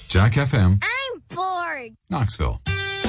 Jack FM. I'm bored. Knoxville.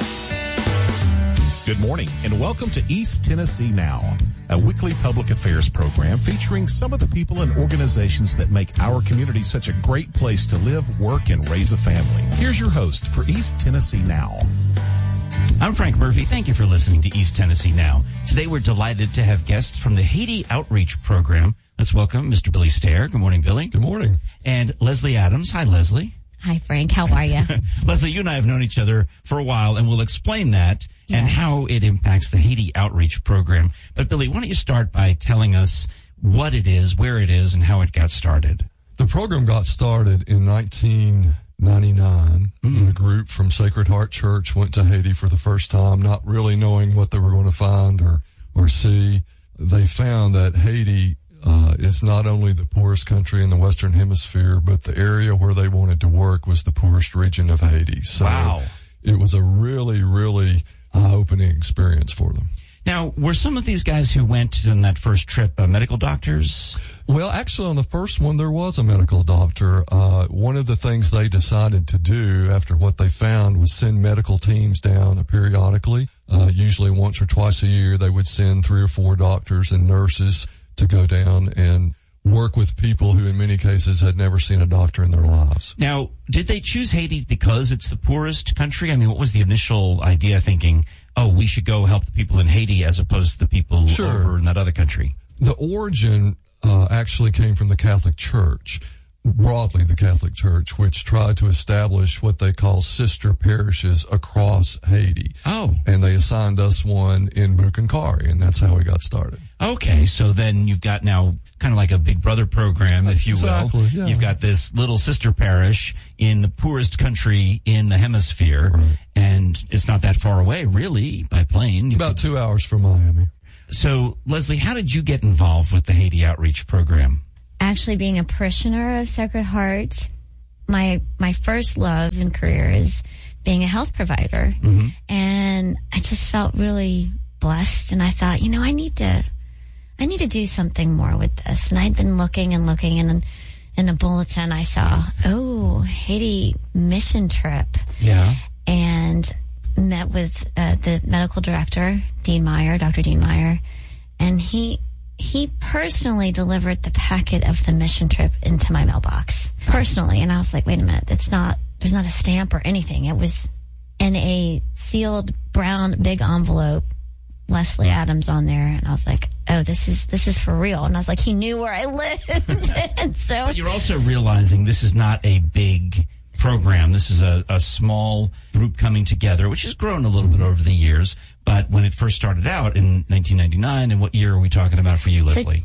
Good morning and welcome to East Tennessee Now, a weekly public affairs program featuring some of the people and organizations that make our community such a great place to live, work, and raise a family. Here's your host for East Tennessee Now. I'm Frank Murphy. Thank you for listening to East Tennessee Now. Today we're delighted to have guests from the Haiti Outreach Program. Let's welcome Mr. Billy Stair. Good morning, Billy. Good morning. And Leslie Adams. Hi, Leslie. Hi, Frank. How are you? Leslie, you and I have known each other for a while, and we'll explain that and how it impacts the Haiti Outreach Program. But, Billy, why don't you start by telling us what it is, where it is, and how it got started? The program got started in 1999. A group from Sacred Heart Church went to Haiti for the first time, not really knowing what they were going to find or see. They found that Haiti is not only the poorest country in the Western Hemisphere, but the area where they wanted to work was the poorest region of Haiti. So it was a really, really eye-opening experience for them. Now, were some of these guys who went on that first trip medical doctors? Well, actually, on the first one, there was a medical doctor. One of the things they decided to do after what they found was send medical teams down periodically. Usually once or twice a year, they would send 3 or 4 doctors and nurses to go down and work with people who in many cases had never seen a doctor in their lives. Now, did they choose Haiti because it's the poorest country? I mean, what was the initial idea thinking, we should go help the people in Haiti as opposed to the people over in that other country? The origin actually came from the Catholic Church, broadly the Catholic Church, which tried to establish what they call sister parishes across Haiti. Oh. And they assigned us one in Bukankari, and that's how we got started. Okay, so then you've got now kind of like a Big Brother program, if you will. Yeah. You've got this little sister parish in the poorest country in the hemisphere, and it's not that far away, really, by plane. About 2 hours from Miami. So, Leslie, how did you get involved with the Haiti Outreach Program? Actually, being a parishioner of Sacred Heart, my first love and career is being a health provider. Mm-hmm. And I just felt really blessed, and I thought, I need to do something more with this. And I'd been looking, and in a bulletin I saw, Haiti mission trip. Yeah. And met with the medical director, Dr. Dean Meyer, and he personally delivered the packet of the mission trip into my mailbox. Personally. And I was like, wait a minute, there's not a stamp or anything. It was in a sealed brown big envelope, Leslie Adams on there. And I was like, this is for real. And I was like, he knew where I lived. And so, but you're also realizing this is not a big program. This is a small group coming together, which has grown a little bit over the years. But when it first started out in 1999, and what year are we talking about for you, Leslie?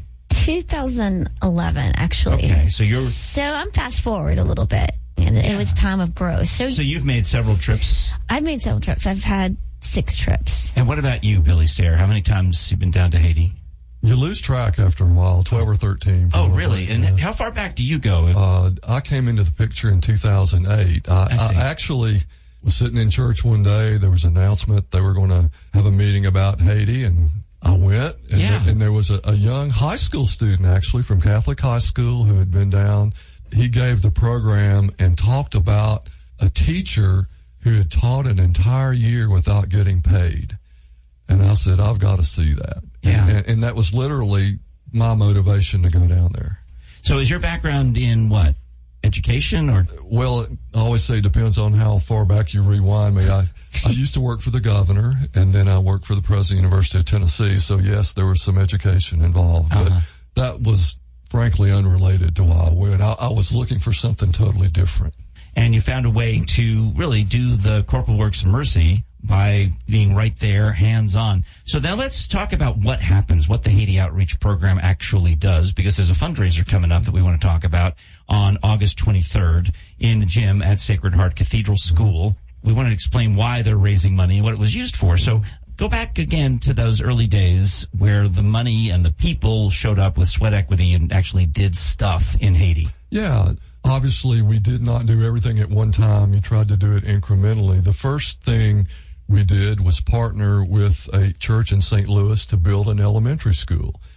2011, actually. Okay, so I'm fast forward a little bit, and it was time of growth. So you've made several trips. I've made several trips. I've had 6 trips. And what about you, Billy Stair? How many times have you been down to Haiti? You lose track after a while, 12 or 13. Probably. Oh, really? And how far back do you go? I came into the picture in 2008. I actually was sitting in church one day. There was an announcement they were going to have a meeting about Haiti, and I went. And there was a young high school student, actually, from Catholic High School who had been down. He gave the program and talked about a teacher who had taught an entire year without getting paid. And I said, I've got to see that. Yeah. And that was literally my motivation to go down there. So is your background in what? Education or? Well, I always say it depends on how far back you rewind me. I used to work for the governor, and then I worked for the president of the University of Tennessee. So, yes, there was some education involved. But that was, frankly, unrelated to why I went. I was looking for something totally different. And you found a way to really do the corporal works of mercy by being right there, hands-on. So now let's talk about what happens, what the Haiti Outreach Program actually does, because there's a fundraiser coming up that we want to talk about on August 23rd in the gym at Sacred Heart Cathedral School. We want to explain why they're raising money and what it was used for. So go back again to those early days where the money and the people showed up with sweat equity and actually did stuff in Haiti. Yeah. Obviously, we did not do everything at one time. You tried to do it incrementally. The first thing we did was partner with a church in St. Louis to build an elementary school.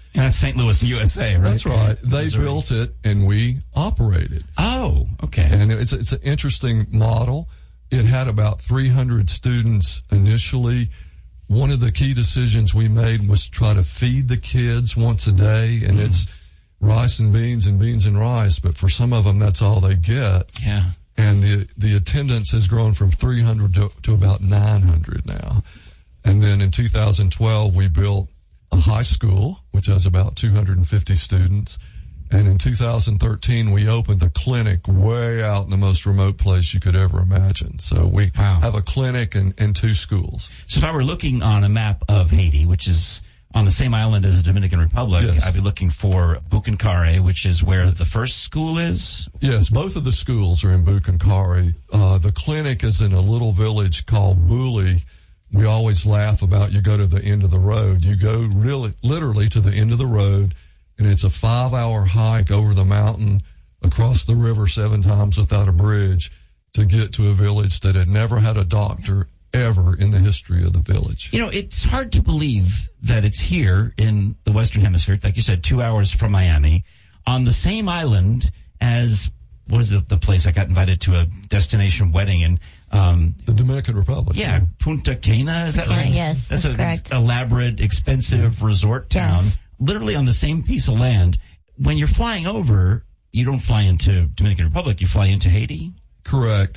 And that's St. Louis, USA, right? That's right. They built it, and we operated. Oh, okay. And it's an interesting model. It had about 300 students initially. One of the key decisions we made was try to feed the kids once a day, and it's rice and beans and rice, but for some of them, that's all they get. Yeah. And the attendance has grown from 300 to about 900 now. And then in 2012, we built a high school, which has about 250 students. And in 2013, we opened a clinic way out in the most remote place you could ever imagine. So we have a clinic and 2 schools. So if I were looking on a map of Haiti, which is on the same island as the Dominican Republic, yes, I'd be looking for Bucancare, which is where the first school is? Yes, both of the schools are in Bucancare. The clinic is in a little village called Bouli. We always laugh about you go to the end of the road. You go literally to the end of the road, and it's a 5-hour hike over the mountain, across the river 7 times without a bridge, to get to a village that had never had a doctor ever in the history of the village. You know, it's hard to believe that it's here in the Western Hemisphere, like you said, 2 hours from Miami, on the same island as, what is it, the place I got invited to a destination wedding in? The Dominican Republic. Yeah, Punta Cana, is that right? Yes, that's correct. Elaborate, expensive resort town, literally on the same piece of land. When you're flying over, you don't fly into Dominican Republic, you fly into Haiti? Correct.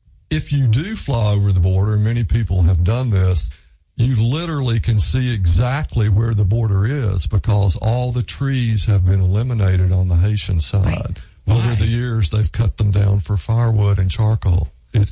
If you do fly over the border, and many people have done this, you literally can see exactly where the border is because all the trees have been eliminated on the Haitian side. Right. Over the years, they've cut them down for firewood and charcoal.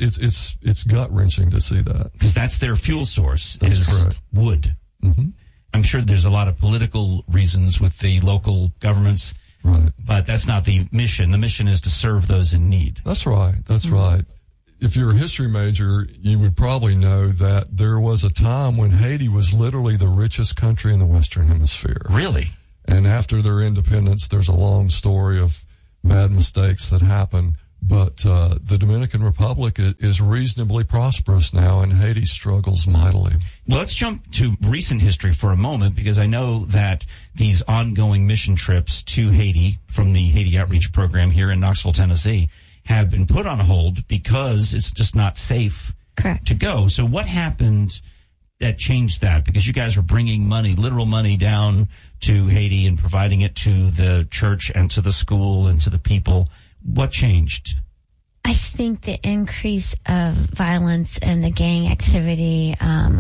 It's gut-wrenching to see that. Because that's their fuel source. That's correct. Wood. Mm-hmm. I'm sure there's a lot of political reasons with the local governments, right, but that's not the mission. The mission is to serve those in need. That's right. That's right. If you're a history major, you would probably know that there was a time when Haiti was literally the richest country in the Western Hemisphere. Really? And after their independence, there's a long story of bad mistakes that happened. But the Dominican Republic is reasonably prosperous now, and Haiti struggles mightily. Well, let's jump to recent history for a moment, because I know that these ongoing mission trips to Haiti from the Haiti Outreach Program here in Knoxville, Tennessee, have been put on hold because it's just not safe to go. So what happened that changed that? Because you guys were bringing money, literal money, down to Haiti and providing it to the church and to the school and to the people. What changed? I think the increase of violence and the gang activity,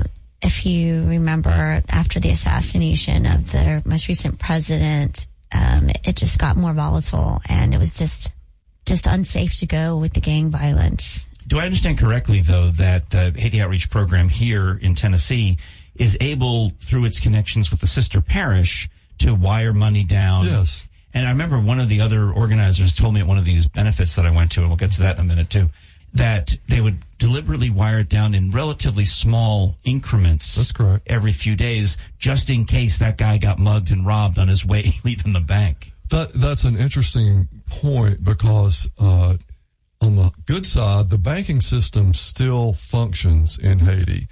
if you remember after the assassination of their most recent president, it just got more volatile, and it was just unsafe to go with the gang violence. Do I understand correctly, though, that the Haiti Outreach Program here in Tennessee is able, through its connections with the sister parish, to wire money down? Yes. And I remember one of the other organizers told me at one of these benefits that I went to, and we'll get to that in a minute too, that they would deliberately wire it down in relatively small increments. That's correct. Every few days, just in case that guy got mugged and robbed on his way leaving the bank. That's an interesting point, because on the good side, the banking system still functions in Haiti,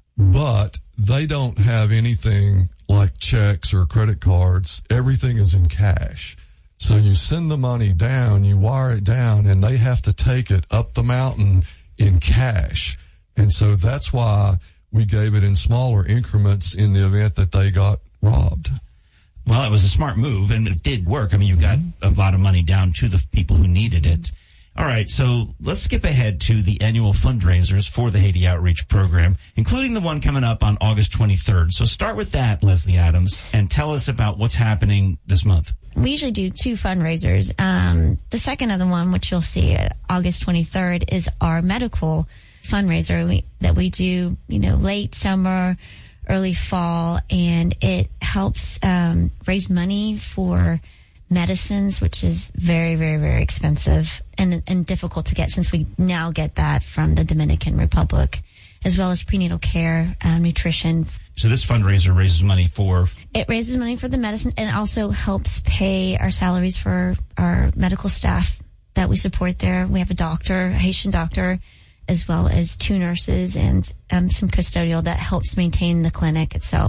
but they don't have anything like checks or credit cards. Everything is in cash. So you send the money down, you wire it down, and they have to take it up the mountain in cash. And so that's why we gave it in smaller increments in the event that they got robbed. Well, it was a smart move, and it did work. I mean, you got a lot of money down to the people who needed it. All right, so let's skip ahead to the annual fundraisers for the Haiti Outreach Program, including the one coming up on August 23rd. So start with that, Leslie Adams, and tell us about what's happening this month. We usually do 2 fundraisers. The second of the one, which you'll see at August 23rd, is our medical fundraiser that we do, late summer, early fall, and it helps raise money for medicines, which is very, very, very expensive and difficult to get, since we now get that from the Dominican Republic, as well as prenatal care, nutrition. So this fundraiser raises money for? It raises money for the medicine, and also helps pay our salaries for our medical staff that we support there. We have a Haitian doctor, as well as 2 nurses and some custodial that helps maintain the clinic itself.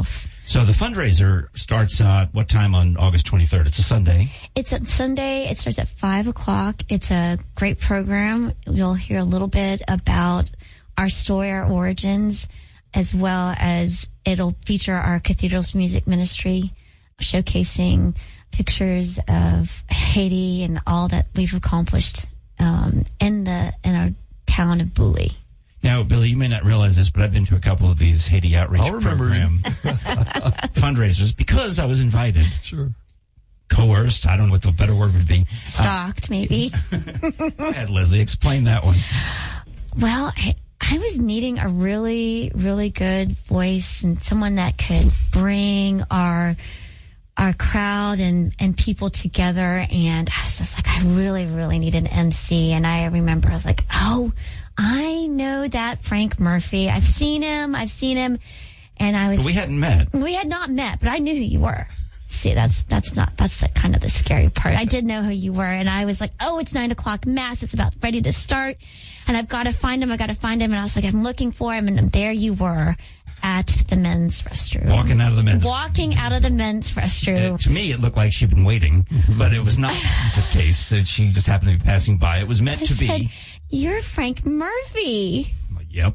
So the fundraiser starts at what time on August 23rd? It's a Sunday. It's a Sunday. It starts at 5 o'clock. It's a great program. You'll hear a little bit about our story, our origins, as well as it'll feature our Cathedral's music ministry, showcasing pictures of Haiti and all that we've accomplished in our town of Booley. Now, Billy, you may not realize this, but I've been to a couple of these Haiti Outreach Program fundraisers because I was invited. Sure. Coerced. I don't know what the better word would be. Stalked, maybe. Go ahead, Leslie. Explain that one. Well, I was needing a really, really good voice and someone that could bring our crowd and people together. And I was just like, I really, really need an MC. And I remember I was like, oh, I know that Frank Murphy. I've seen him. And I was. But we hadn't met. We had not met, but I knew who you were. See, that's kind of the scary part. I did know who you were, and I was like, oh, it's 9 o'clock mass. It's about ready to start, and I've got to find him. And I was like, I'm looking for him, and there you were at the men's restroom. Walking out of the men's restroom. To me, it looked like she'd been waiting, but it was not the case. She just happened to be passing by. It was meant to be. You're Frank Murphy. Yep.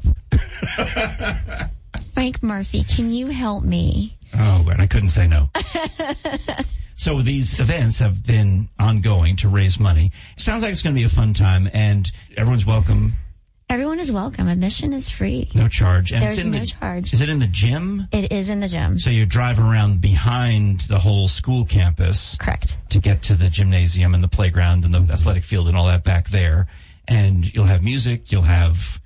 Frank Murphy, can you help me? Oh, and I couldn't say no. So these events have been ongoing to raise money. It sounds like it's going to be a fun time, and everyone's welcome. Everyone is welcome. Admission is free. No charge. And there's no charge. Is it in the gym? It is in the gym. So you drive around behind the whole school campus. Correct. To get to the gymnasium and the playground and the athletic field and all that back there. And you'll have music. We'll have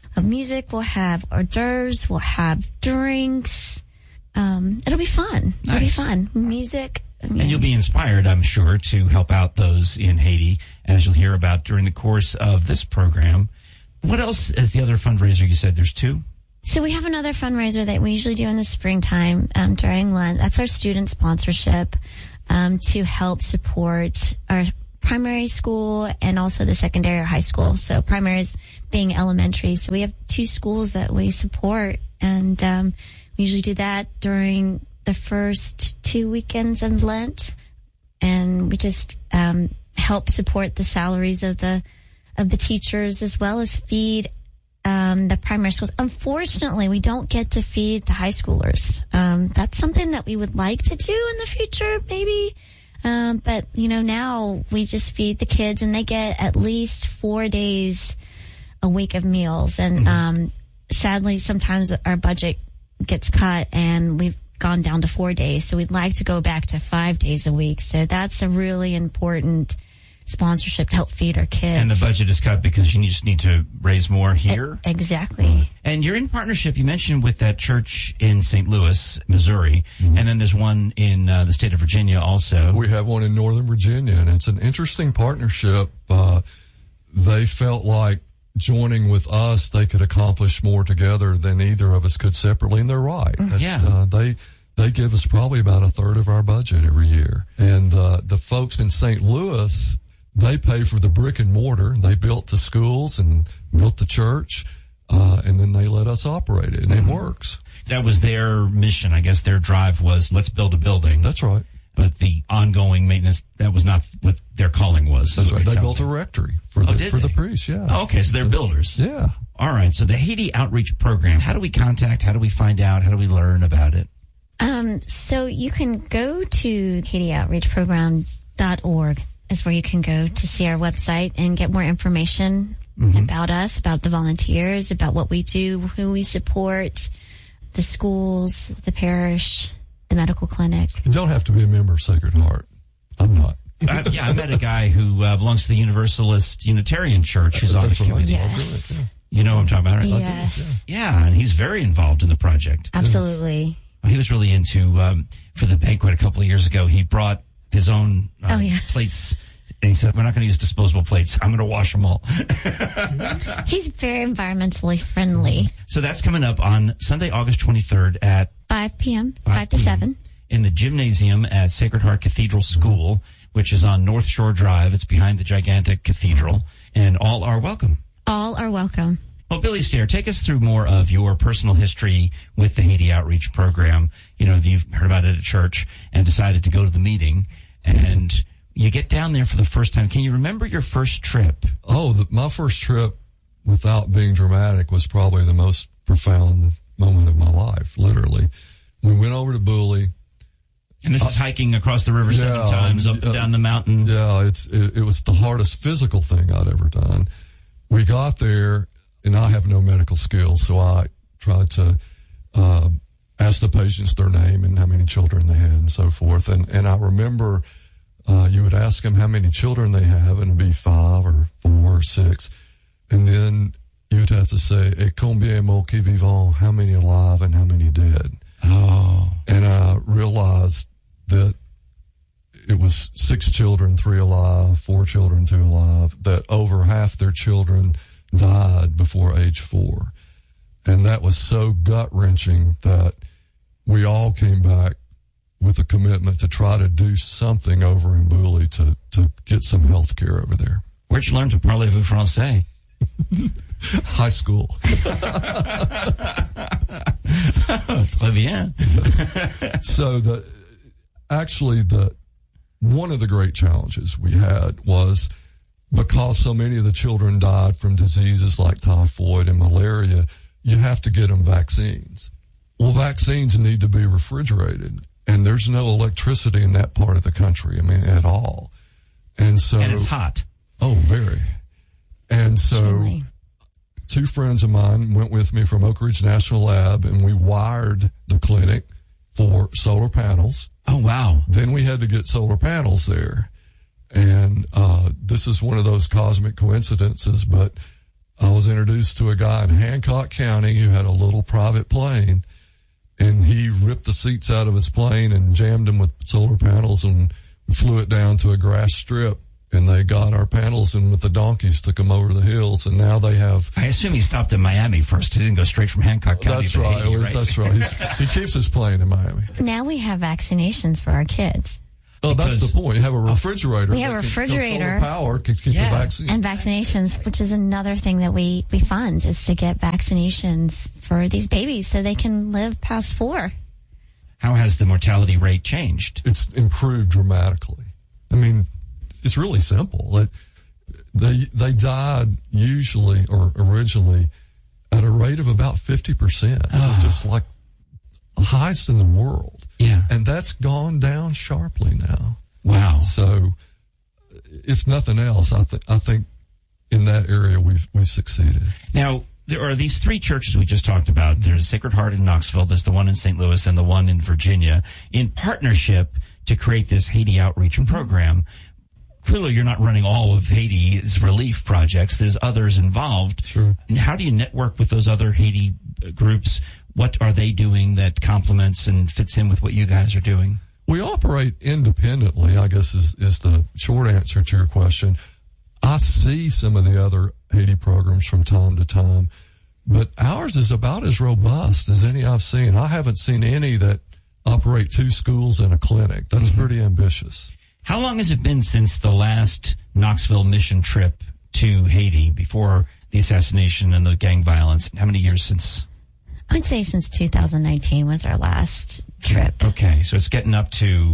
hors d'oeuvres. We'll have drinks. It'll be fun. Nice. It'll be fun. Music. And you'll be inspired, I'm sure, to help out those in Haiti, as you'll hear about during the course of this program. What else is the other fundraiser? You said there's two? So we have another fundraiser that we usually do in the springtime during Lent. That's our student sponsorship to help support our primary school and also the secondary or high school. So primary is being elementary. So we have two schools that we support, and we usually do that during the first 2 weekends of Lent, and we just help support the salaries of the teachers as well as feed the primary schools. Unfortunately, we don't get to feed the high schoolers. That's something that we would like to do in the future, maybe. But now we just feed the kids, and they get at least 4 days a week of meals. And sadly, sometimes our budget gets cut, and we've gone down to 4 days. So we'd like to go back to 5 days a week. So that's a really important sponsorship to help feed our kids. And the budget is cut because you just need to raise more here? Exactly. And you're in partnership, you mentioned, with that church in St. Louis, Missouri, and then there's one in the state of Virginia also. We have one in Northern Virginia, and it's an interesting partnership. They felt like joining with us, they could accomplish more together than either of us could separately, and they're right. They give us probably about a third of our budget every year. And the folks in St. Louis, they pay for the brick and mortar. They built the schools and built the church, and then they let us operate it, and it works. That was their mission. I guess their drive was, let's build a building. That's right. But the ongoing maintenance, that was not what their calling was. That's right. They built a rectory for the priests, yeah. Oh, okay, so they're builders. Yeah. All right, so the Haiti Outreach Program, how do we contact, how do we find out, how do we learn about it? So you can go to HaitiOutreachProgram.org is where you can go to see our website and get more information about us, about the volunteers, about what we do, who we support, the schools, the parish, the medical clinic. You don't have to be a member of Sacred Heart. I'm not. I met a guy who belongs to the Universalist Unitarian Church who's on the committee. Yes. You know what I'm talking about, right? Yes. Yeah, and he's very involved in the project. Absolutely. He was really into, for the banquet a couple of years ago, he brought his own plates. And he said, we're not going to use disposable plates. I'm going to wash them all. He's very environmentally friendly. So that's coming up on Sunday, August 23rd at 5 p.m., 5 to 7. In the gymnasium at Sacred Heart Cathedral School, which is on North Shore Drive. It's behind the gigantic cathedral. And all are welcome. All are welcome. Well, Billy Stair, take us through more of your personal history with the Haiti Outreach Program. You know, you've heard about it at church and decided to go to the meeting, and you get down there for the first time. Can you remember your first trip? Oh, my first trip, without being dramatic, was probably the most profound moment of my life, literally. We went over to Booley. And this is hiking across the river 7 times, up and down the mountain. Yeah, it was the hardest physical thing I'd ever done. We got there, and I have no medical skills, so I tried to ask the patients their name and how many children they had and so forth. And I remember you would ask them how many children they have, and it'd be 5 or 4 or 6. And then you would have to say, et combien mots qui vivant, how many alive and how many dead. Oh. And I realized that it was 6 children, 3 alive, 4 children, 2 alive, that over half their children died before age 4. And that was so gut-wrenching that we all came back with a commitment to try to do something over in Booley to get some health care over there. Where'd you learn to parlez-vous français? High school. Très bien. So one of the great challenges we had was, because so many of the children died from diseases like typhoid and malaria, you have to get them vaccines. Well, vaccines need to be refrigerated, and there's no electricity in that part of the country, at all. And it's hot. Oh, very. And so 2 friends of mine went with me from Oak Ridge National Lab, and we wired the clinic for solar panels. Oh, wow. Then we had to get solar panels there. And this is one of those cosmic coincidences, but I was introduced to a guy in Hancock County who had a little private plane, and he ripped the seats out of his plane and jammed them with solar panels and flew it down to a grass strip. And they got our panels and with the donkeys took them over the hills, and now they have... I assume he stopped in Miami first. He didn't go straight from Hancock County to Haiti, right? That's right. He keeps his plane in Miami. Now we have vaccinations for our kids. Oh, that's the point. You have a refrigerator. We have a refrigerator. Solar power can get the vaccine. And vaccinations, which is another thing that we fund, is to get vaccinations for these babies so they can live past 4. How has the mortality rate changed? It's improved dramatically. It's really simple. They died usually or originally at a rate of about 50%, just like the highest in the world. Yeah. And that's gone down sharply now. Wow. So if nothing else, I think in that area we've succeeded. Now, there are these 3 churches we just talked about. There's Sacred Heart in Knoxville, there's the one in St. Louis, and the one in Virginia, in partnership to create this Haiti Outreach Program. Clearly, you're not running all of Haiti's relief projects. There's others involved. Sure. And how do you network with those other Haiti groups? What are they doing that complements and fits in with what you guys are doing? We operate independently, I guess is the short answer to your question. I see some of the other Haiti programs from time to time, but ours is about as robust as any I've seen. I haven't seen any that operate 2 schools and a clinic. That's pretty ambitious. How long has it been since the last Knoxville mission trip to Haiti before the assassination and the gang violence? How many years since? I'd say since 2019 was our last trip. Okay, so it's getting up to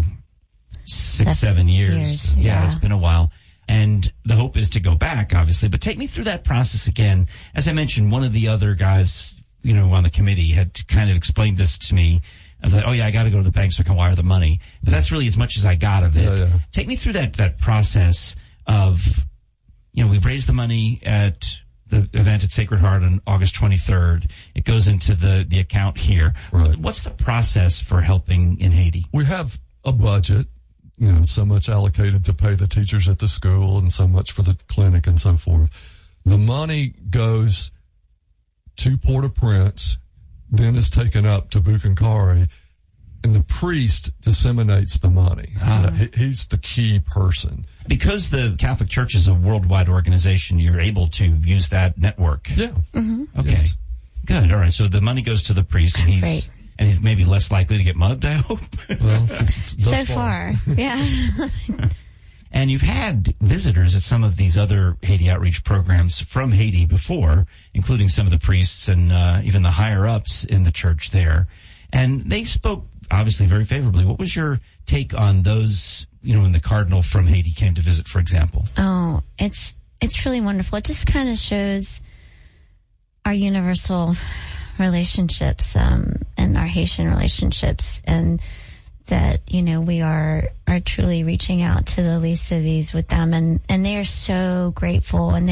7 years. Yeah, it's been a while. And the hope is to go back, obviously. But take me through that process again. As I mentioned, one of the other guys, on the committee had kind of explained this to me. I thought, I got to go to the bank so I can wire the money. But that's really as much as I got of it. Yeah. Take me through that process of, we've raised the money at the event at Sacred Heart on August 23rd. It goes into the account here. Right. What's the process for helping in Haiti? We have a budget, so much allocated to pay the teachers at the school and so much for the clinic and so forth. The money goes to Port-au-Prince, then is taken up to Bukankari, and the priest disseminates the money. He's the key person. Because the Catholic Church is a worldwide organization, you're able to use that network. Yeah. Mm-hmm. Okay. Yes. Good. All right. So the money goes to the priest, and he's maybe less likely to get mugged, I hope. Well, so far. Yeah. And you've had visitors at some of these other Haiti outreach programs from Haiti before, including some of the priests and even the higher-ups in the church there. And they spoke, obviously, very favorably. What was your take on those, when the cardinal from Haiti came to visit, for example? Oh, it's really wonderful. It just kind of shows our universal relationships and our Haitian relationships, and that, we are truly reaching out to the least of these with them. And they are so grateful, and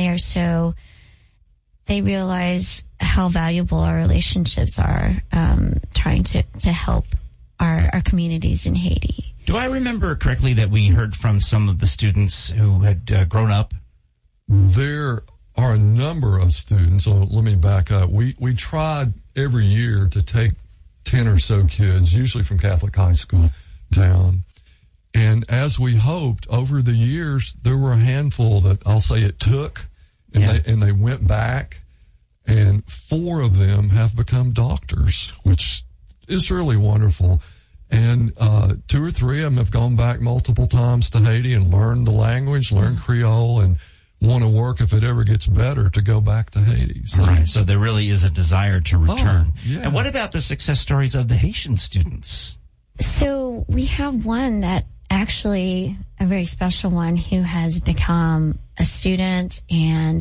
they realize how valuable our relationships are, trying to help our communities in Haiti. Do I remember correctly that we heard from some of the students who had grown up? There are a number of students. So let me back up. We tried every year to take 10 or so kids, usually from Catholic high school, down. And as we hoped, over the years, there were a handful that I'll say it took, and they went back, and 4 of them have become doctors, which is really wonderful. And 2 or 3 of them have gone back multiple times to Haiti and learned the language, learned Creole, and want to work, if it ever gets better, to go back to Haiti. So there really is a desire to return. Oh, yeah. And what about the success stories of the Haitian students? So we have one that actually, a very special one, who has become a student and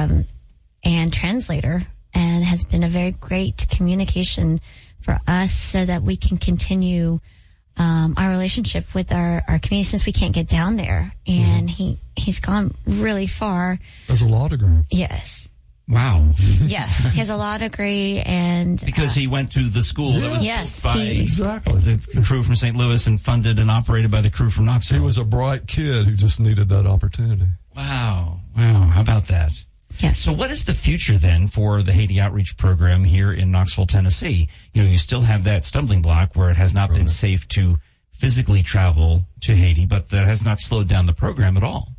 translator, and has been a very great communication for us so that we can continue our relationship with our community, since we can't get down there. And he's gone really far. As a law degree. Yes. Wow. Yes. He has a law degree, and because he went to the school that was yes, by exactly the crew from St. Louis and funded and operated by the crew from Knoxville. He was a bright kid who just needed that opportunity. Wow. How about that? Yes. So what is the future then for the Haiti Outreach Program here in Knoxville, Tennessee? You still have that stumbling block where it has not been safe to physically travel to Haiti, but that has not slowed down the program at all.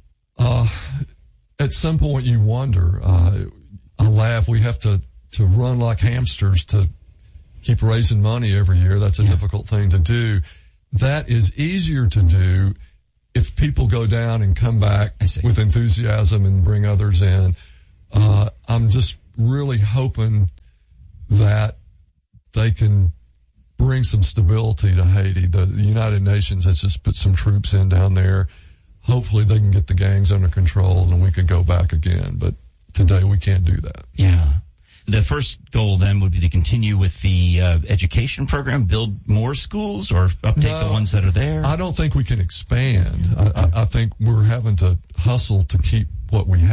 At some point you wonder, I laugh, we have to run like hamsters to keep raising money every year. That's a difficult thing to do. That is easier to do if people go down and come back with enthusiasm and bring others in. I'm just really hoping that they can bring some stability to Haiti. The United Nations has just put some troops in down there. Hopefully they can get the gangs under control and we can go back again. But today we can't do that. Yeah. The first goal then would be to continue with the education program, build more schools, or uptake the ones that are there? I don't think we can expand. I think we're having to hustle to keep what we have.